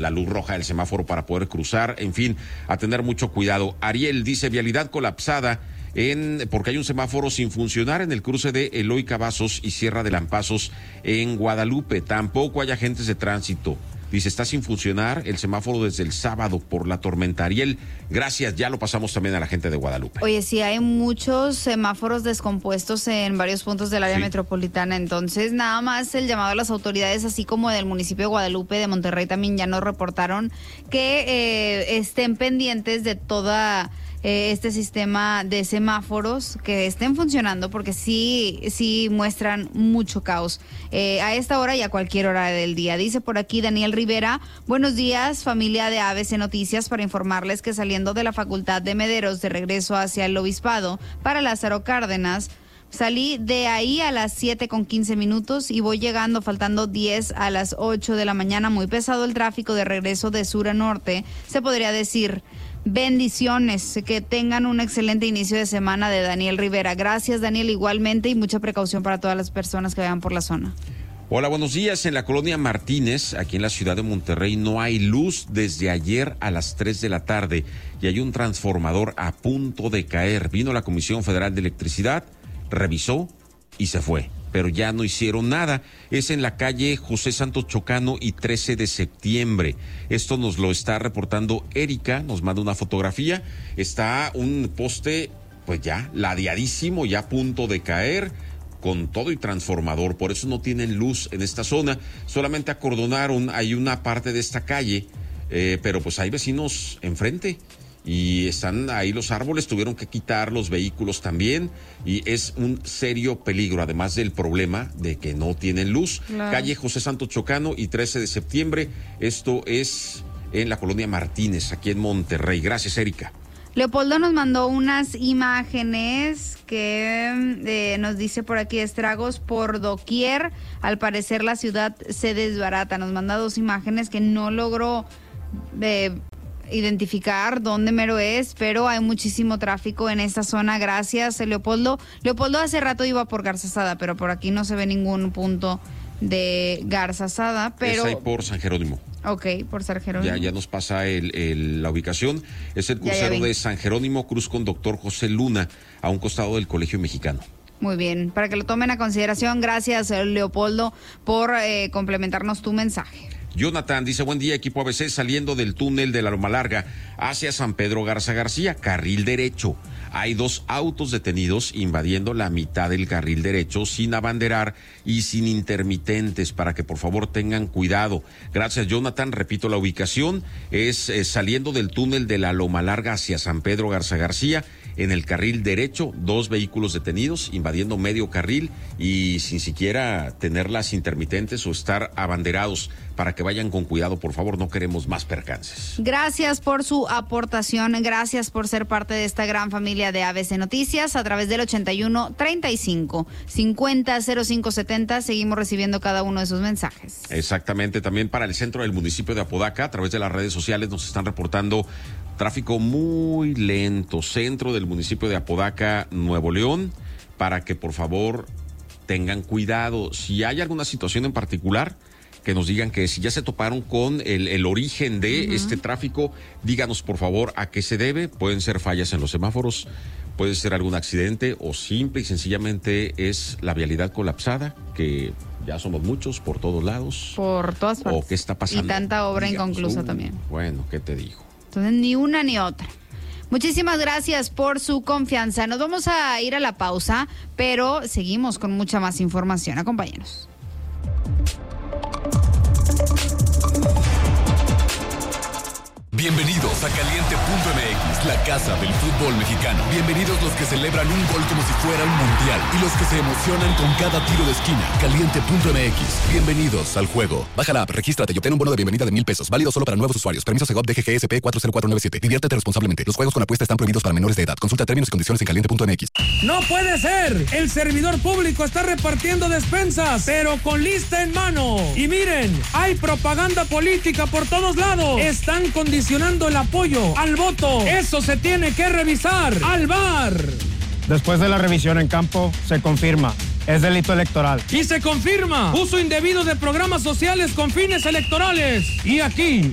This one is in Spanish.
la luz roja del semáforo para poder cruzar, en fin, a tener mucho cuidado. Ariel dice, vialidad colapsada porque hay un semáforo sin funcionar en el cruce de Eloy Cavazos y Sierra de Lampazos en Guadalupe. Tampoco hay agentes de tránsito. Dice, está sin funcionar el semáforo desde el sábado por la tormenta. Ariel, gracias, ya lo pasamos también a la gente de Guadalupe. Oye, sí, hay muchos semáforos descompuestos en varios puntos del área metropolitana, entonces nada más el llamado a las autoridades, así como del municipio de Guadalupe, de Monterrey también ya nos reportaron que estén pendientes de toda este sistema de semáforos, que estén funcionando, porque sí muestran mucho caos a esta hora y a cualquier hora del día. Dice por aquí Daniel Rivera, buenos días, familia de ABC Noticias, para informarles que saliendo de la Facultad de Mederos de regreso hacia el Obispado para Lázaro Cárdenas, salí de ahí a las 7:15 y voy llegando faltando 10 a las 8 de la mañana. Muy pesado el tráfico de regreso de sur a norte, se podría decir. Bendiciones, que tengan un excelente inicio de semana, de Daniel Rivera. Gracias, Daniel, igualmente, y mucha precaución para todas las personas que vayan por la zona. Hola, buenos días. En la colonia Martínez, aquí en la ciudad de Monterrey, no hay luz desde ayer a las 3 de la tarde y hay un transformador a punto de caer. Vino la Comisión Federal de Electricidad, revisó y se fue, pero ya no hicieron nada. Es en la calle José Santos Chocano y 13 de septiembre. Esto nos lo está reportando Erika, nos manda una fotografía. Está un poste, pues ya ladeadísimo, ya a punto de caer, con todo y transformador. Por eso no tienen luz en esta zona. Solamente acordonaron, hay una parte de esta calle, pero pues hay vecinos enfrente. Y están ahí los árboles, tuvieron que quitar los vehículos también, y es un serio peligro, además del problema de que no tienen luz. Claro. Calle José Santos Chocano y 13 de septiembre, esto es en la colonia Martínez, aquí en Monterrey. Gracias, Erika. Leopoldo nos mandó unas imágenes que nos dice por aquí, estragos por doquier, al parecer la ciudad se desbarata. Nos manda 2 imágenes que no logró identificar dónde mero es, pero hay muchísimo tráfico en esta zona. Gracias, Leopoldo. Leopoldo hace rato iba por Garzazada, pero por aquí no se ve ningún punto de Garzazada, pero... Es ahí por San Jerónimo. Ok, por San Jerónimo. Ya nos pasa la ubicación. Es el crucero de San Jerónimo, cruz con Doctor José Luna, a un costado del Colegio Mexicano. Muy bien, para que lo tomen a consideración. Gracias, Leopoldo, por complementarnos tu mensaje. Jonathan dice, buen día, equipo ABC, saliendo del túnel de la Loma Larga hacia San Pedro Garza García, carril derecho. Hay 2 autos detenidos invadiendo la mitad del carril derecho sin abanderar y sin intermitentes, para que por favor tengan cuidado. Gracias, Jonathan. Repito, la ubicación es saliendo del túnel de la Loma Larga hacia San Pedro Garza García. En el carril derecho, 2 vehículos detenidos, invadiendo medio carril y sin siquiera tener las intermitentes o estar abanderados, para que vayan con cuidado, por favor, no queremos más percances. Gracias por su aportación, gracias por ser parte de esta gran familia de ABC Noticias a través del 81 35 50 05 70. Seguimos recibiendo cada uno de sus mensajes. Exactamente, también para el centro del municipio de Apodaca, a través de las redes sociales nos están reportando tráfico muy lento, centro del municipio de Apodaca, Nuevo León, para que por favor tengan cuidado. Si hay alguna situación en particular, que nos digan que si ya se toparon con el origen de este tráfico, díganos por favor a qué se debe. Pueden ser fallas en los semáforos, puede ser algún accidente o simple y sencillamente es la vialidad colapsada, que ya somos muchos por todos lados. Por todas partes. ¿O qué está pasando? Y tanta obra inconclusa también. Bueno, ¿qué te digo? Entonces, ni una ni otra. Muchísimas gracias por su confianza. Nos vamos a ir a la pausa, pero seguimos con mucha más información. Acompáñenos. Bienvenidos a Caliente.mx, la casa del fútbol mexicano. Bienvenidos los que celebran un gol como si fuera un mundial y los que se emocionan con cada tiro de esquina. Caliente.mx, bienvenidos al juego. Baja la app, regístrate y obtén un bono de bienvenida de $1,000. Válido solo para nuevos usuarios. Permiso Segov DGGSP 40497. Diviértete responsablemente. Los juegos con apuesta están prohibidos para menores de edad. Consulta términos y condiciones en Caliente.mx. ¡No puede ser! El servidor público está repartiendo despensas, pero con lista en mano. Y miren, hay propaganda política por todos lados. Están condicionando el apoyo al voto. Eso se tiene que revisar al VAR. Después de la revisión en campo, se confirma. Es delito electoral. Y se confirma uso indebido de programas sociales con fines electorales. Y aquí